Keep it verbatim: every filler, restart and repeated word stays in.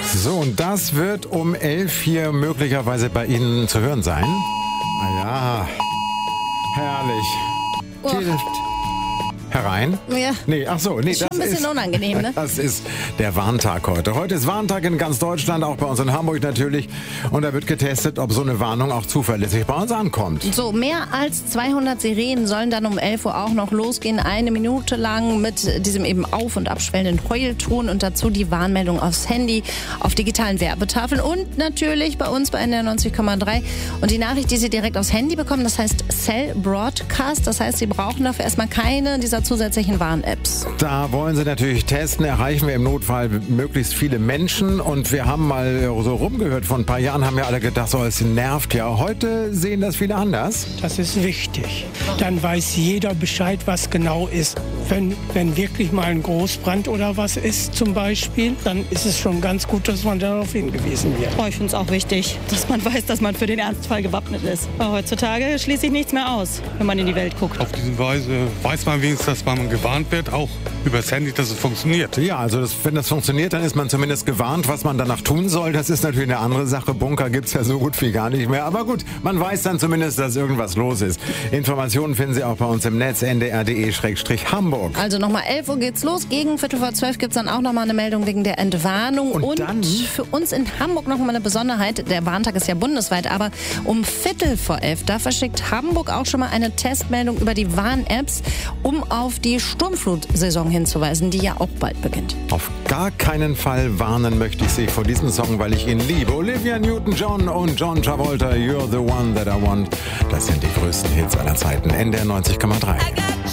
So, und das wird um elf hier möglicherweise bei Ihnen zu hören sein. Ah ja, herrlich. Oh. Tilt herein. Ja. Nee, ach so, nee, Ist schon das ein bisschen ist unangenehm, ne? Das ist der Warntag heute. Heute ist Warntag in ganz Deutschland, auch bei uns in Hamburg natürlich. Und da wird getestet, ob so eine Warnung auch zuverlässig bei uns ankommt. So, mehr als zweihundert Sirenen sollen dann um elf Uhr auch noch losgehen. Eine Minute lang mit diesem eben auf- und abschwellenden Heulton und dazu die Warnmeldung aufs Handy, auf digitalen Werbetafeln und natürlich bei uns bei N D R neunzig Komma drei. Und die Nachricht, die Sie direkt aufs Handy bekommen, das heißt Cell Broadcast. Das heißt, Sie brauchen dafür erstmal keine dieser zusätzlichen Warn-Apps. Da wollen Sie natürlich testen, erreichen wir im Notfall möglichst viele Menschen. Und wir haben mal so rumgehört, vor ein paar Jahren haben ja alle gedacht, so, es nervt ja. Heute sehen das viele anders. Das ist wichtig. Dann weiß jeder Bescheid, was genau ist. Wenn, wenn wirklich mal ein Großbrand oder was ist zum Beispiel, dann ist es schon ganz gut, dass man darauf hingewiesen wird. Oh, ich finde es auch wichtig, dass man weiß, dass man für den Ernstfall gewappnet ist. Aber heutzutage schließe ich nichts mehr aus, wenn man in die Welt guckt. Auf diese Weise weiß man wenigstens, dass man gewarnt wird, auch übers Handy, dass es funktioniert. Ja, also das, wenn das funktioniert, dann ist man zumindest gewarnt. Was man danach tun soll, das ist natürlich eine andere Sache. Bunker gibt's ja so gut wie gar nicht mehr. Aber gut, man weiß dann zumindest, dass irgendwas los ist. Informationen finden Sie auch bei uns im Netz n d r punkt d e slash hamburg. Also nochmal elf Uhr geht's los. Gegen Viertel vor zwölf gibt's dann auch nochmal eine Meldung wegen der Entwarnung. Und Und, dann? für uns in Hamburg nochmal eine Besonderheit. Der Warntag ist ja bundesweit, aber um Viertel vor elf, da verschickt Hamburg auch schon mal eine Testmeldung über die Warn-Apps, um auf die Sturmflutsaison hinzuweisen, die ja auch bald beginnt. Auf gar keinen Fall warnen möchte ich Sie vor diesem Song, weil ich ihn liebe. Olivia Newton-John und John Travolta, You're the One That I Want. Das sind die größten Hits aller Zeiten. N D R neunzig Komma drei.